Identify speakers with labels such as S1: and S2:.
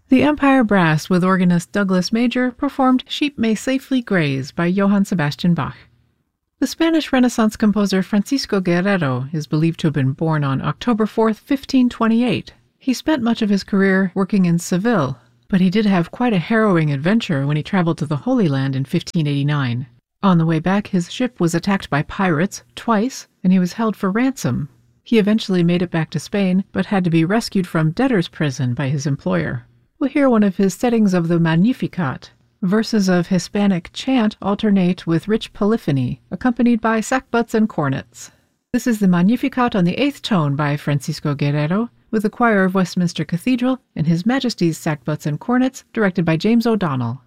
S1: The Empire Brass with organist Douglas Major performed Sheep May Safely Graze by Johann Sebastian Bach. The Spanish Renaissance composer Francisco Guerrero is believed to have been born on October 4, 1528. He spent much of his career working in Seville, but he did have quite a harrowing adventure when he traveled to the Holy Land in 1589. On the way back, his ship was attacked by pirates twice, and he was held for ransom. He eventually made it back to Spain, but had to be rescued from debtor's prison by his employer. We'll hear one of his settings of the Magnificat. Verses of Hispanic chant alternate with rich polyphony, accompanied by sackbuts and cornets. This is the Magnificat on the 8th tone by Francisco Guerrero, with the choir of Westminster Cathedral and His Majesty's sackbuts and cornets, directed by James O'Donnell.